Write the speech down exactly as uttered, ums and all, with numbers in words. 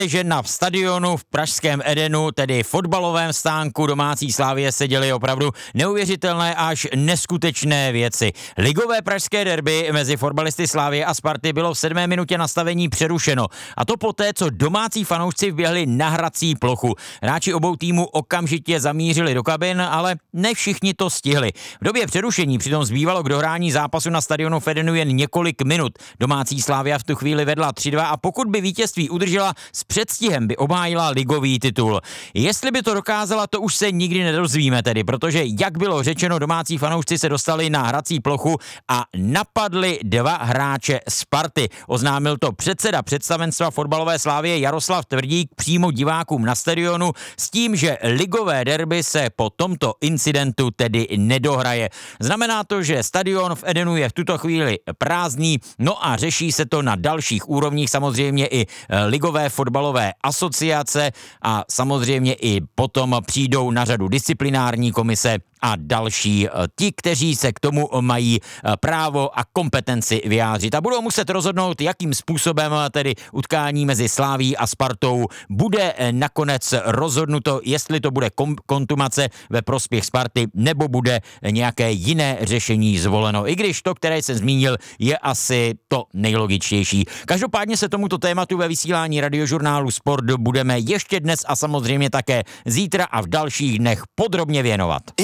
že na stadionu v pražském Edenu, tedy fotbalovém stánku domácí Slavie, se děly opravdu neuvěřitelné až neskutečné věci. Ligové pražské derby mezi fotbalisty Slavie a Sparty bylo v sedmé minutě nastavení přerušeno. A to poté, co domácí fanoušci vběhli na hrací plochu. Hráči obou týmů okamžitě zamířili do kabin, ale ne všichni to stihli. V době přerušení přitom zbývalo k dohrání zápasu na stadionu v Edenu jen několik minut. Domácí Slavia v tu chvíli vedla tři dva a pokud by vítězství udržela, s předstihem by obhájila ligový titul. Jestli by to dokázala, to už se nikdy nedozvíme tedy, protože, jak bylo řečeno, domácí fanoušci se dostali na hrací plochu a napadli dva hráče Sparty. Oznámil to předseda představenstva fotbalové Slavie Jaroslav Tvrdík přímo divákům na stadionu s tím, že ligové derby se po tomto incidentu tedy nedohraje. Znamená to, že stadion v Edenu je v tuto chvíli prázdný, no a řeší se to na dalších úrovních, samozřejmě i ligové fotbalové asociace a samozřejmě i potom přijdou na řadu disciplinární komise a další ti, kteří se k tomu mají právo a kompetenci vyjádřit. A budou muset rozhodnout, jakým způsobem tedy utkání mezi Slavií a Spartou bude nakonec rozhodnuto, jestli to bude kontumace ve prospěch Sparty, nebo bude nějaké jiné řešení zvoleno. I když to, které jsem zmínil, je asi to nejlogičtější. Každopádně se tomuto tématu ve vysílání radiožurnálu Sport budeme ještě dnes a samozřejmě také zítra a v dalších dnech podrobně věnovat.